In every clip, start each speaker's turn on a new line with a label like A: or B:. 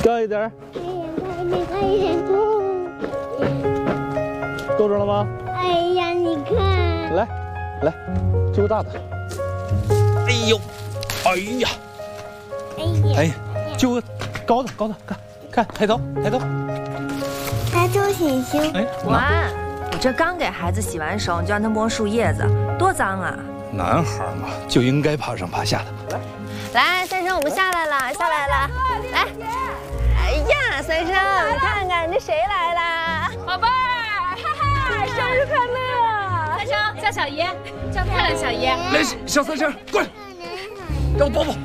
A: 高一点。
B: 快一点，
A: 够着了吗？
B: 哎呀，你看。
A: 来，揪大的。哎呦，哎呀，哎呀，揪个高的，看，抬头。
B: 还做洗修。
A: 哎，
C: 哇，我这刚给孩子洗完手，你就让他摸树叶子，多脏啊！
A: 男孩嘛，就应该爬上爬下的。
C: 来，三生，我们下来了。来，哎呀，三生，你看看这谁来了？
D: 宝贝儿，哈哈，生日快乐！三生，叫小爷，叫漂亮小爷。
A: 来，小三生，过来，让我抱抱。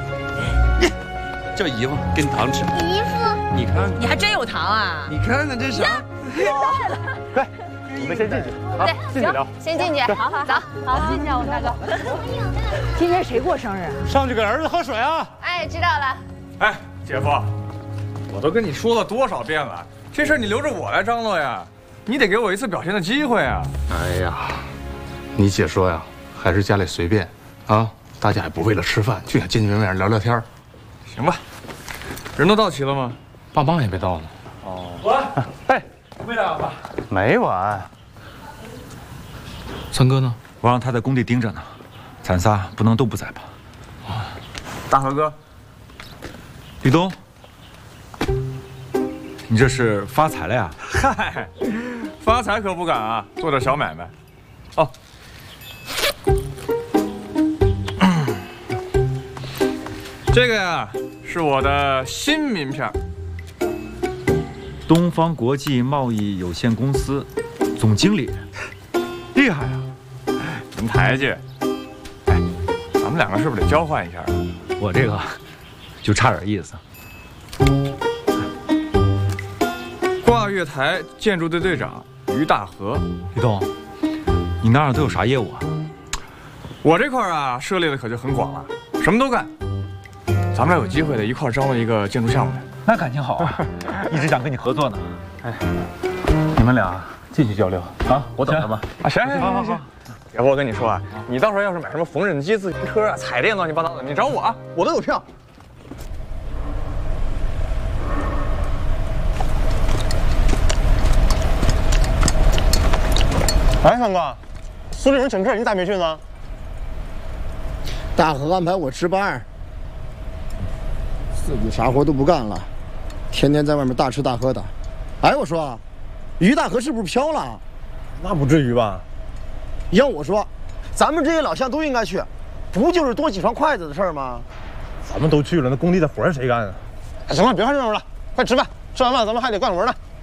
A: 叫姨夫，给你糖吃。
B: 姨夫，
A: 你看，
C: 你还真有糖啊！
A: 你看看这啥？快，我们先进去。好，进去聊。
C: 先进去。好，走，
D: 好，进去啊，我们大哥。
C: 今天谁过生日？
A: 上去给儿子喝水啊！
C: 哎，知道了。
E: 哎，姐夫，我都跟你说了多少遍了，这事你留着我来张罗呀，你得给我一次表现的机会啊！
A: 哎呀，你姐说呀，还是家里随便啊，大家也不为了吃饭，就想见见面面聊聊天。
E: 行吧，人都到齐了吗？
A: 爸妈也没到呢。
E: 哦，完，
A: 哎，
E: 没来吧？
A: 没完。三哥呢？
F: 我让他在工地盯着呢，咱仨不能都不在吧？
E: 大河哥，
F: 吕东，你这是发财了呀？
E: 嗨，发财可不敢啊，做点小买卖。哦，这个呀是我的新名片，
F: 东方国际贸易有限公司总经理，厉害啊！
E: 您抬举。哎，咱们两个是不是得交换一下啊？
F: 我这个就差点意思。
E: 挂月台建筑队队长于大河。
F: 吕东，你那儿都有啥业务啊？
E: 我这块啊涉猎的可就很广了，什么都干。咱们俩有机会的一块张罗一个建筑项目的。
F: 那感情好啊，一直想跟你合作呢。哎，你们俩继续交流啊，我等着吧。
E: 啊，行，
F: 好。
E: 姐夫，我跟你说啊，你到时候要是买什么缝纫机、自行车啊、彩电乱七八糟的，你找我啊，我都有票。
G: 哎，三哥，苏主任请客，你咋没去呢？
H: 大河安排我值班，自己啥活都不干了，天天在外面大吃大喝的。哎，我说，于大河是不是飘了？
G: 那不至于吧？
H: 要我说，咱们这些老乡都应该去，不就是多几双筷子的事儿吗？
G: 咱们都去了，那工地的活儿谁干啊？
H: 行了，别看热闹了，快吃饭，吃完饭咱们还得干活呢。